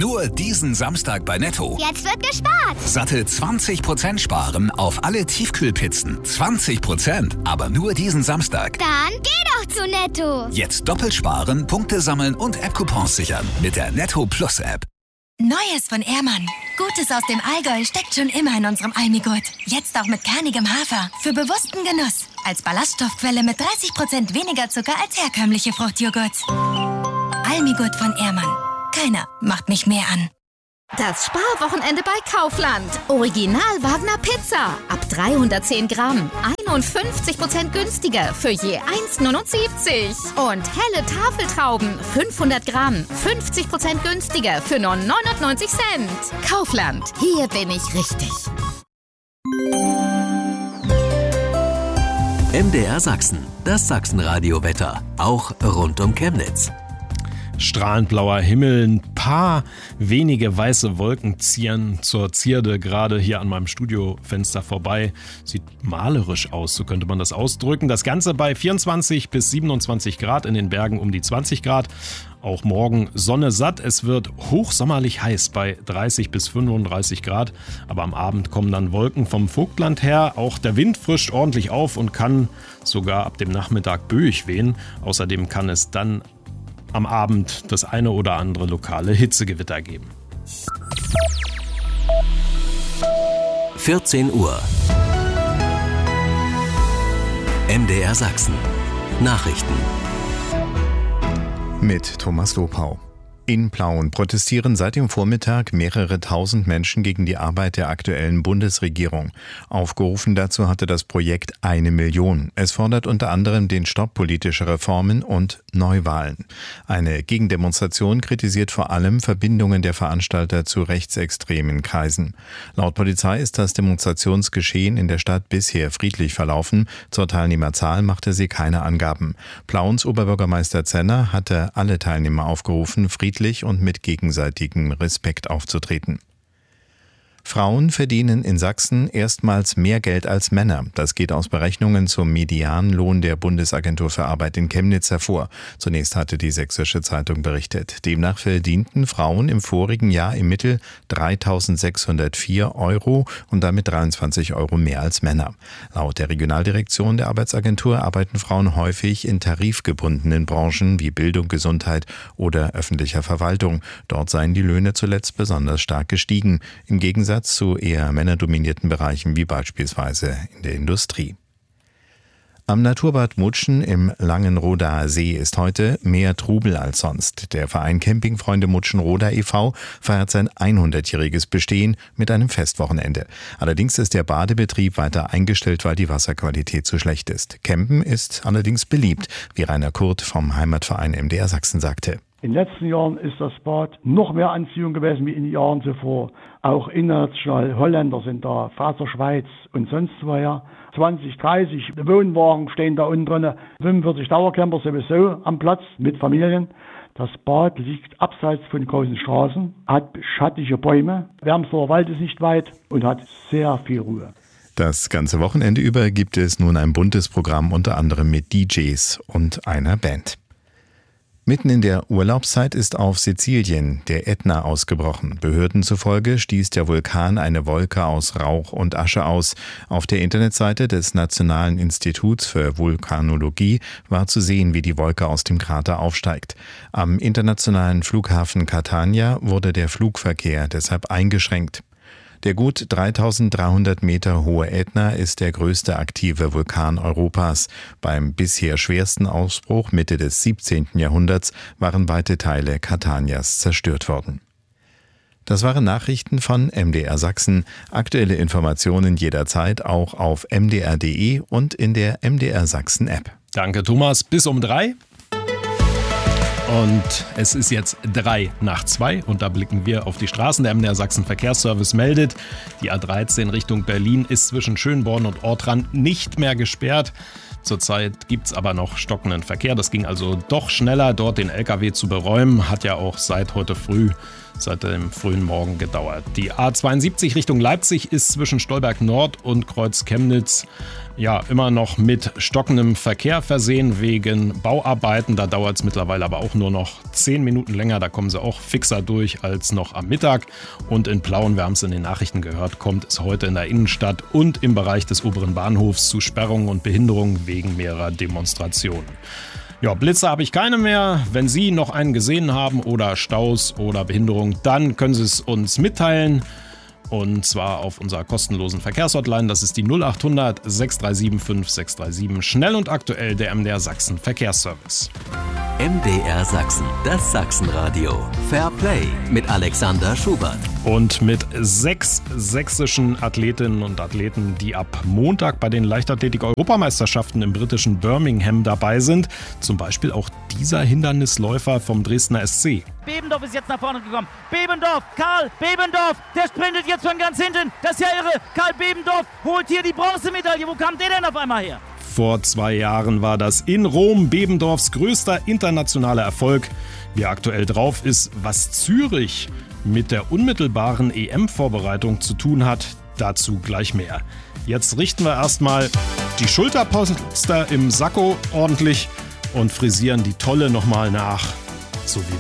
Nur diesen Samstag bei Netto. Jetzt wird gespart. Satte 20% sparen auf alle Tiefkühlpizzen. 20%, aber nur diesen Samstag. Dann geh doch zu Netto. Jetzt doppelt sparen, Punkte sammeln und App-Coupons sichern mit der Netto Plus App. Neues von Ehrmann. Gutes aus dem Allgäu steckt schon immer in unserem Almigurt. Jetzt auch mit kernigem Hafer. Für bewussten Genuss. Als Ballaststoffquelle mit 30% weniger Zucker als herkömmliche Fruchtjoghurts. Almigurt von Ehrmann. Keiner macht mich mehr an. Das Sparwochenende bei Kaufland. Original Wagner Pizza. Ab 310 Gramm. 51% günstiger für je 1,79. Und helle Tafeltrauben. 500 Gramm. 50% günstiger für nur 99 Cent. Kaufland. Hier bin ich richtig. MDR Sachsen. Das Sachsenradio-Wetter. Auch rund um Chemnitz. Strahlend blauer Himmel, ein paar wenige weiße Wolken ziehen zur Zierde gerade hier an meinem Studiofenster vorbei. Sieht malerisch aus, so könnte man das ausdrücken. Das Ganze bei 24 bis 27 Grad, in den Bergen um die 20 Grad. Auch morgen Sonne satt. Es wird hochsommerlich heiß bei 30 bis 35 Grad. Aber am Abend kommen dann Wolken vom Vogtland her. Auch der Wind frischt ordentlich auf und kann sogar ab dem Nachmittag böig wehen. Außerdem kann es dann am Abend das eine oder andere lokale Hitzegewitter geben. 14 Uhr. MDR Sachsen. Nachrichten. Mit Thomas Lopau. In Plauen protestieren seit dem Vormittag mehrere tausend Menschen gegen die Arbeit der aktuellen Bundesregierung. Aufgerufen dazu hatte das Projekt 1 Million. Es fordert unter anderem den Stopp politischer Reformen und Neuwahlen. Eine Gegendemonstration kritisiert vor allem Verbindungen der Veranstalter zu rechtsextremen Kreisen. Laut Polizei ist das Demonstrationsgeschehen in der Stadt bisher friedlich verlaufen. Zur Teilnehmerzahl machte sie keine Angaben. Plauens Oberbürgermeister Zenner hatte alle Teilnehmer aufgerufen, friedlich und mit gegenseitigem Respekt aufzutreten. Frauen verdienen in Sachsen erstmals mehr Geld als Männer. Das geht aus Berechnungen zum Medianlohn der Bundesagentur für Arbeit in Chemnitz hervor. Zunächst hatte die Sächsische Zeitung berichtet. Demnach verdienten Frauen im vorigen Jahr im Mittel 3.604 € und damit 23 € mehr als Männer. Laut der Regionaldirektion der Arbeitsagentur arbeiten Frauen häufig in tarifgebundenen Branchen wie Bildung, Gesundheit oder öffentlicher Verwaltung. Dort seien die Löhne zuletzt besonders stark gestiegen. Im Gegensatz zu eher männerdominierten Bereichen wie beispielsweise in der Industrie. Am Naturbad Mutschen im Langenrodaer See ist heute mehr Trubel als sonst. Der Verein Campingfreunde Mutschenroda e.V. feiert sein 100-jähriges Bestehen mit einem Festwochenende. Allerdings ist der Badebetrieb weiter eingestellt, weil die Wasserqualität zu schlecht ist. Campen ist allerdings beliebt, wie Rainer Kurt vom Heimatverein MDR Sachsen sagte. In den letzten Jahren ist das Bad noch mehr Anziehung gewesen wie in den Jahren zuvor. Auch international Holländer sind da, aus der Schweiz und sonst woher. 20, 30 Wohnwagen stehen da unten drin, 45 Dauercamper sowieso am Platz mit Familien. Das Bad liegt abseits von großen Straßen, hat schattige Bäume, Wermsler Wald ist nicht weit und hat sehr viel Ruhe. Das ganze Wochenende über gibt es nun ein buntes Programm, unter anderem mit DJs und einer Band. Mitten in der Urlaubszeit ist auf Sizilien der Ätna ausgebrochen. Behörden zufolge stieß der Vulkan eine Wolke aus Rauch und Asche aus. Auf der Internetseite des Nationalen Instituts für Vulkanologie war zu sehen, wie die Wolke aus dem Krater aufsteigt. Am internationalen Flughafen Catania wurde der Flugverkehr deshalb eingeschränkt. Der gut 3.300 Meter hohe Ätna ist der größte aktive Vulkan Europas. Beim bisher schwersten Ausbruch Mitte des 17. Jahrhunderts waren weite Teile Catanias zerstört worden. Das waren Nachrichten von MDR Sachsen. Aktuelle Informationen jederzeit auch auf mdr.de und in der MDR Sachsen App. Danke Thomas, bis um 3. Und es ist jetzt 3:02 und da blicken wir auf die Straßen. Der MDR Sachsen Verkehrsservice meldet, die A13 Richtung Berlin ist zwischen Schönborn und Ortrand nicht mehr gesperrt. Zurzeit gibt es aber noch stockenden Verkehr. Das ging also doch schneller, dort den LKW zu beräumen. Hat ja auch seit heute früh seit dem frühen Morgen gedauert. Die A72 Richtung Leipzig ist zwischen Stolberg Nord und Kreuz Chemnitz immer noch mit stockendem Verkehr versehen wegen Bauarbeiten. Da dauert es mittlerweile aber auch nur noch 10 Minuten länger. Da kommen sie auch fixer durch als noch am Mittag. Und in Plauen, wir haben es in den Nachrichten gehört, kommt es heute in der Innenstadt und im Bereich des oberen Bahnhofs zu Sperrungen und Behinderungen wegen mehrerer Demonstrationen. Ja, Blitze habe ich keine mehr. Wenn Sie noch einen gesehen haben oder Staus oder Behinderung, dann können Sie es uns mitteilen. Und zwar auf unserer kostenlosen Verkehrshotline. Das ist die 0800 637 5637. Schnell und aktuell der MDR Sachsen Verkehrsservice. MDR Sachsen, das Sachsenradio. Fair Play mit Alexander Schubert. Und mit 6 sächsischen Athletinnen und Athleten, die ab Montag bei den Leichtathletik-Europameisterschaften im britischen Birmingham dabei sind. Zum Beispiel auch dieser Hindernisläufer vom Dresdner SC. Bebendorf ist jetzt nach vorne gekommen. Bebendorf, Karl Bebendorf, der sprintet jetzt von ganz hinten. Das ist ja irre. Karl Bebendorf holt hier die Bronzemedaille. Wo kam der denn auf einmal her? Vor 2 Jahren war das in Rom Bebendorfs größter internationaler Erfolg. Wie aktuell drauf ist, was Zürich mit der unmittelbaren EM-Vorbereitung zu tun hat, dazu gleich mehr. Jetzt richten wir erstmal die Schulterpolster im Sakko ordentlich und frisieren die Tolle nochmal nach, so wie